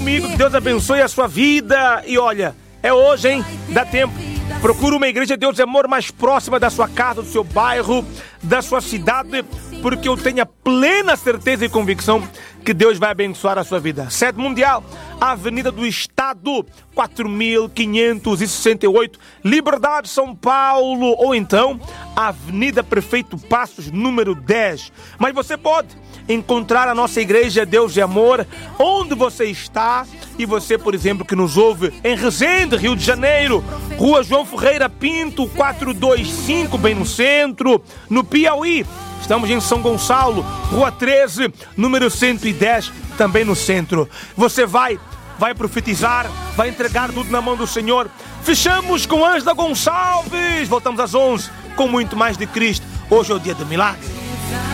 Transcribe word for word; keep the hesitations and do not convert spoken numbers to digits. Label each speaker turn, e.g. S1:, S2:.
S1: Amigo, que Deus abençoe a sua vida. E olha, é hoje, hein? Dá tempo. Procura uma igreja de Deus de amor mais próxima da sua casa, do seu bairro, da sua cidade, porque eu tenho a plena certeza e convicção que Deus vai abençoar a sua vida. Sede Mundial, Avenida do Estado, quatro mil quinhentos e sessenta e oito, Liberdade, São Paulo, ou então Avenida Prefeito Passos, número dez. Mas você pode encontrar a nossa igreja Deus de Amor onde você está. E você, por exemplo, que nos ouve em Resende, Rio de Janeiro, Rua João Ferreira Pinto, quatrocentos e vinte e cinco, bem no centro. No Piauí, estamos em São Gonçalo, Rua treze, número cento e dez, também no centro. Você vai, vai profetizar, vai entregar tudo na mão do Senhor. Fechamos com Ângela Gonçalves. Voltamos às onze com muito mais de Cristo. Hoje é o dia do milagre.